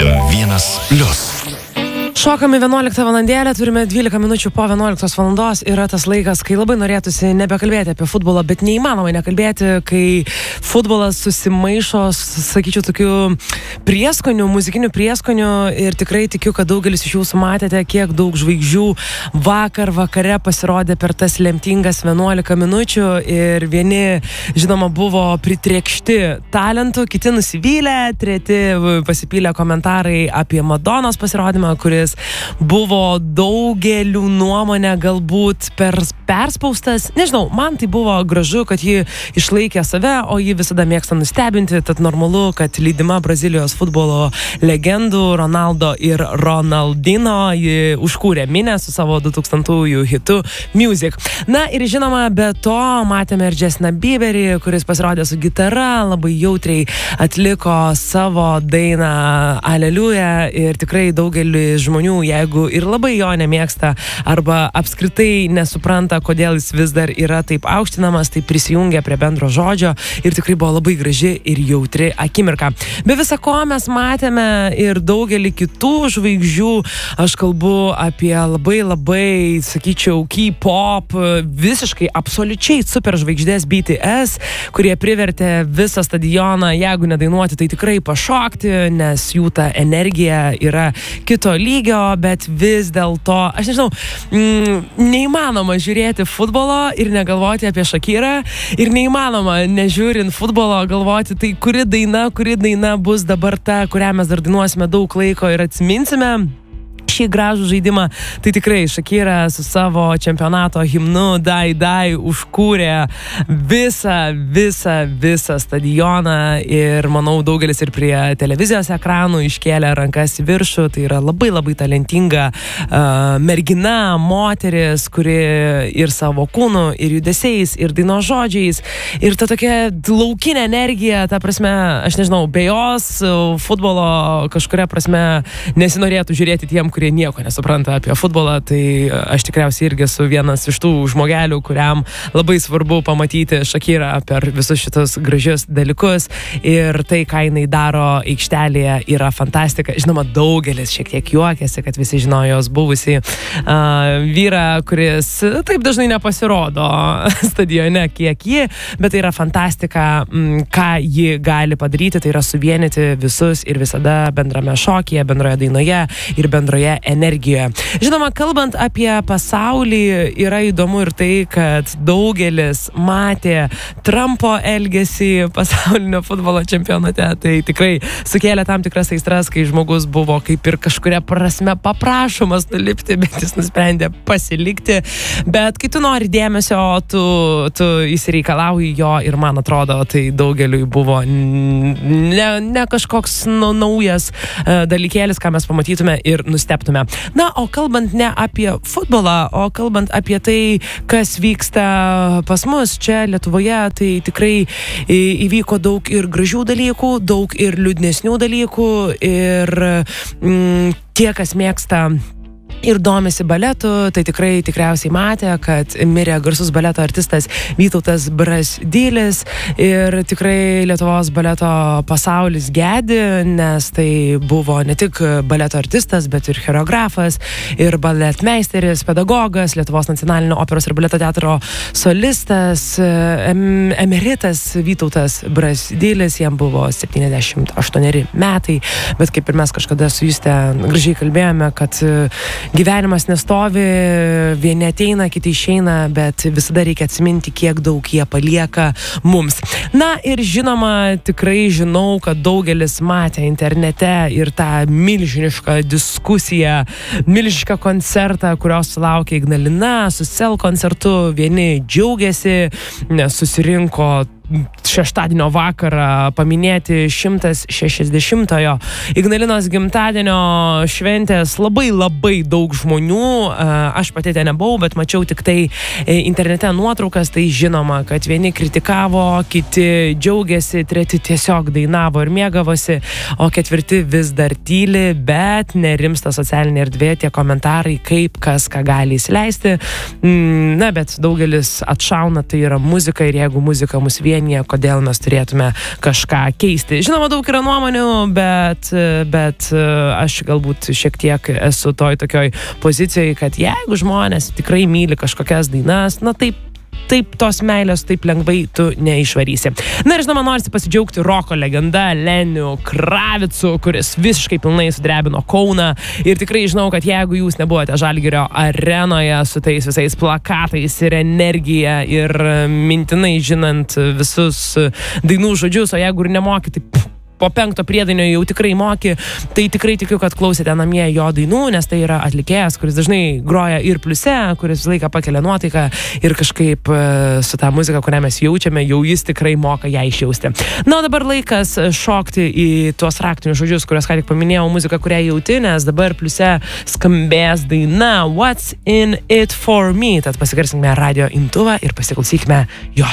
FM1+. Šokame 11 valandėlę, turime 12 minučių po 11 valandos, yra tas laikas, kai labai norėtųsi nebekalbėti apie futbolą, bet neįmanoma nekalbėti, kai futbolas susimaišo, sakyčiau, tokių prieskonių, muzikinių prieskonių ir tikrai tikiu, kad daugelis iš jūsų matėte, kiek daug žvaigždžių vakare pasirodė per tas lemtingas 11 minučių ir vieni, žinoma, buvo pritriekšti talentų, kiti nusivylę, treti pasipylė komentarai apie Madonos pasirodymą, kuris buvo daugelių nuomonę galbūt perspaustas. Nežinau, man tai buvo gražu, kad ji išlaikė save, o ji visada mėgsta nustebinti, tad normalu, kad lydima Brazilijos futbolo legendų Ronaldo ir Ronaldinho ji užkūrė minę su savo 2000-ųjų hitu Music. Na ir žinoma, be to matėme ir Justin Bieberį, kuris pasirodė su gitara, labai jautriai atliko savo dainą Aleliuja ir tikrai daugelį žmonių, jeigu ir labai jo nemėgsta arba apskritai nesupranta, kodėl jis vis dar yra taip aukštinamas, tai prisijungia prie bendro žodžio ir tikrai buvo labai graži ir jautri akimirka. Be visa ko mes matėme ir daugelį kitų žvaigždžių, aš kalbu apie labai, sakyčiau, K-pop, visiškai absoliučiai superžvaigždės BTS, kurie privertė visą stadioną, jeigu nedainuoti, tai tikrai pašokti, nes jų ta energija yra kito lygio, bet vis dėlto, aš nežinau, neįmanoma žiūrėti futbolo ir negalvoti apie Shakirą ir neįmanoma nežiūrint futbolo galvoti, tai kuri daina bus dabar ta, kurią mes dar dainuosime daug laiko ir atsiminsime šį gražų žaidimą. Tai tikrai Shakira su savo čempionato himnu Dai užkūrė visą stadioną ir manau daugelis ir prie televizijos ekranų iškėlė rankas į viršų. Tai yra labai talentinga mergina, moteris, kuri ir savo kūnu, ir judesiais, ir dainos žodžiais, ir ta tokia laukinė energija, ta prasme, aš nežinau, be jos futbolo kažkuria prasme nesinorėtų žiūrėti tiem, kurie nieko nesupranta apie futbolą, tai aš tikriausiai irgi esu vienas iš tų žmogelių, kuriam labai svarbu pamatyti Shakirą per visus šitus gražius dalykus ir tai, ką jinai daro aikštelėje, yra fantastika. Žinoma, daugelis šiek tiek juokėsi, kad visi žinojo jos buvusi vyrą, kuris taip dažnai nepasirodo stadione, kiek ji, bet tai yra fantastika, ką ji gali padaryti, tai yra suvienyti visus ir visada bendrame šokyje, bendroje dainoje ir bendroje energijoje. Žinoma, kalbant apie pasaulį, yra įdomu ir tai, kad daugelis matė Trumpo elgesį pasaulinio futbolo čempionate. Tai tikrai sukėlė tam tikras aistras, kai žmogus buvo kaip ir kažkuria prasme paprašomas nulipti, bet jis nusprendė pasilikti. Bet kai tu nori dėmesio, tu įsireikalauji jo ir man atrodo, tai daugeliui buvo ne kažkoks naujas dalykėlis, ką mes pamatytume ir nustebtume. Na, o kalbant ne apie futbolą, o kalbant apie tai, kas vyksta pas mus čia Lietuvoje, tai tikrai įvyko daug ir gražių dalykų, daug ir liūdnesnių dalykų ir tie, kas mėgsta ir domisi baletu, tai tikriausiai matė, kad mirė garsus baleto artistas Vytautas Brazdylis ir tikrai Lietuvos baleto pasaulis gedi, nes tai buvo ne tik baleto artistas, bet ir choreografas, ir baletmeisteris, pedagogas, Lietuvos nacionalinio operos ir baleto teatro solistas, emeritas Vytautas Brazdylis, jam buvo 78 metai, bet kaip ir mes kažkada su Juste gražiai kalbėjome, kad gyvenimas nestovi, vieni ateina, kiti išeina, bet visada reikia atsiminti, kiek daug jie palieka mums. Na ir žinoma, tikrai žinau, kad daugelis matė internete ir tą milžinišką diskusiją, milžinišką koncertą, kurios sulaukė Ignalina su Sel koncertu. Vieni džiaugiasi, nes susirinko šeštadienio vakarą paminėti 160-ojo Ignalinos gimtadienio šventės labai daug žmonių. Aš pati ten nebuvau, bet mačiau tik tai internete nuotraukas, tai žinoma, kad vieni kritikavo, kiti džiaugiasi, treti tiesiog dainavo ir mėgavosi, o ketvirti vis dar tyli, bet nerimsta socialinė erdvė, tie komentarai, kaip kas ką gali įsileisti. Na, bet daugelis atšauna, tai yra muzika ir jeigu muzika mus vienija, vienyje, kodėl mes turėtume kažką keisti. Žinoma, daug yra nuomonių, bet aš galbūt šiek tiek esu tokioj pozicijoje, kad jeigu žmonės tikrai myli kažkokias dainas, na taip tos meilės taip lengvai tu neišvarysi. Na ir žinoma, norisi pasidžiaugti roko legenda Leniu Kravicu, kuris visiškai pilnai sudrebino Kauną. Ir tikrai žinau, kad jeigu jūs nebuvote Žalgirio arenoje su tais visais plakatais ir energija ir mintinai žinant visus dainų žodžius, o jeigu ir nemoki, tai po 5 priedainio jau tikrai moki, tai tikrai tikiu, kad klausėte namie jo dainų, nes tai yra atlikėjas, kuris dažnai groja ir pliuse, kuris visą laiką pakelia nuotaiką ir kažkaip su ta muzika, kurią mes jaučiame, jau jis tikrai moka ją išjausti. Na, o dabar laikas šokti į tuos raktinius žodžius, kuriuos ką tik paminėjau, muziką, kurią jauti, nes dabar pliuse skambės daina What's in it for me. Tad pasigarsinkime radio imtuvą ir pasiklausykime jos.